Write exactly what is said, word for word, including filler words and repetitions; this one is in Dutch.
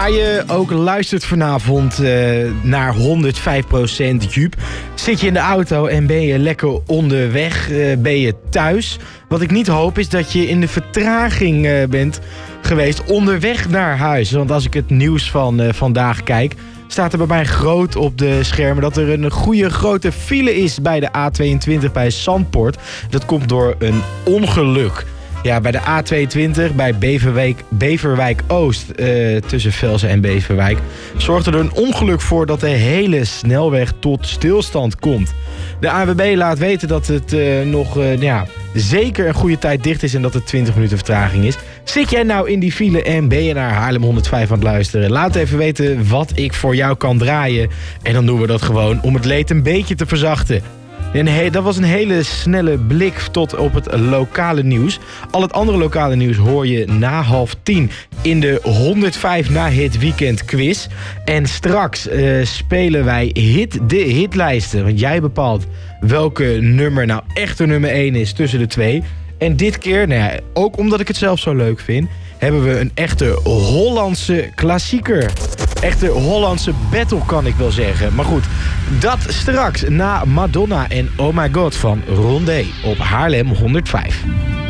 Waar je ook luistert vanavond uh, naar honderdvijf procent Joep. Zit je in de auto en ben je lekker onderweg, uh, ben je thuis. Wat ik niet hoop is dat je in de vertraging uh, bent geweest onderweg naar huis. Want als ik het nieuws van uh, vandaag kijk, staat er bij mij groot op de schermen dat er een goede grote file is bij de A tweeëntwintig bij Zandpoort. Dat komt door een ongeluk. Ja, bij de A tweeëntwintig bij Beverwijk, Beverwijk Oost, uh, tussen Velsen en Beverwijk, zorgt er een ongeluk voor dat de hele snelweg tot stilstand komt. De A N W B laat weten dat het uh, nog uh, ja, zeker een goede tijd dicht is en dat er twintig minuten vertraging is. Zit jij nou in die file en ben je naar Haarlem honderdvijf aan het luisteren? Laat even weten wat ik voor jou kan draaien. En dan doen we dat gewoon om het leed een beetje te verzachten. En he, dat was een hele snelle blik tot op het lokale nieuws. Al het andere lokale nieuws hoor je na half tien in de honderdvijf na het weekend quiz. En straks uh, spelen wij hit de hitlijsten. Want jij bepaalt welke nummer nou echt de nummer één is tussen de twee. En dit keer, nou ja, ook omdat ik het zelf zo leuk vind, hebben we een echte Hollandse klassieker. Echte Hollandse battle kan ik wel zeggen. Maar goed, dat straks na Madonna en Oh My God van Rondé op Haarlem honderdvijf.